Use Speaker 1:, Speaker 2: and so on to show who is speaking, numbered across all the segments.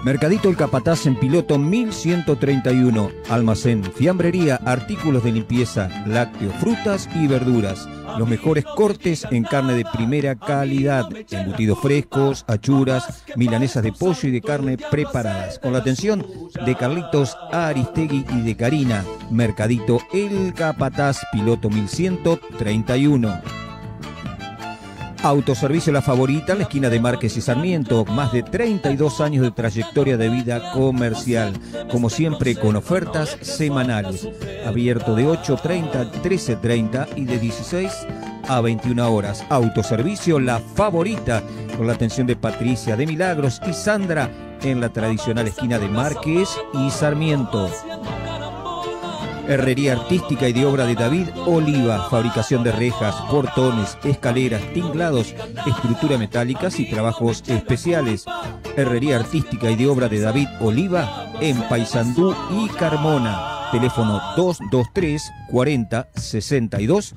Speaker 1: Mercadito El Capataz en Piloto 1131. Almacén, fiambrería, artículos de limpieza, lácteos, frutas y verduras. Los mejores cortes en carne de primera calidad. Embutidos frescos, achuras, milanesas de pollo y de carne preparadas. Con la atención de Carlitos Aristegui y de Karina. Mercadito El Capataz, Piloto 1131. Autoservicio La Favorita, en la esquina de Márquez y Sarmiento. Más de 32 años de trayectoria de vida comercial. Como siempre, con ofertas semanales. Abierto de 8:30 a 13:30 y de 16 a 21 horas. Autoservicio La Favorita, con la atención de Patricia de Milagros y Sandra, en la tradicional esquina de Márquez y Sarmiento. Herrería artística y de obra de David Oliva, fabricación de rejas, portones, escaleras, tinglados, estructura metálicas y trabajos especiales. Herrería artística y de obra de David Oliva en Paysandú y Carmona. Teléfono 223 40 62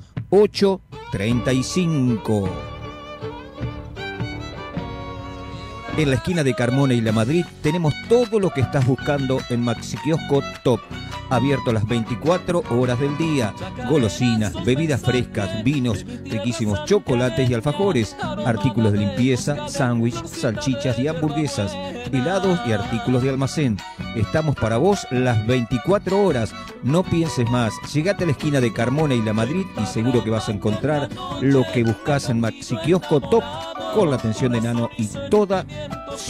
Speaker 1: 835. En la esquina de Carmona y La Madrid tenemos todo lo que estás buscando en Maxi Kiosco Top. Abierto las 24 horas del día. Golosinas, bebidas frescas, vinos, riquísimos chocolates y alfajores, artículos de limpieza, sándwich, salchichas y hamburguesas, helados y artículos de almacén. Estamos para vos las 24 horas. No pienses más. Llegate a la esquina de Carmona y La Madrid y seguro que vas a encontrar lo que buscas en Maxi Kiosco Top, con la atención de Nano y toda